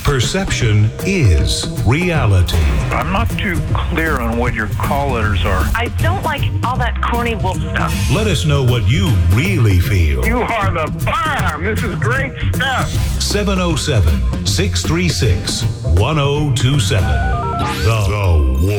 Perception is reality. I'm not too clear on what your call letters are. I don't like all that corny wolf stuff. Let us know what you really feel. You are the bomb. This is great stuff. 707 636 1027. The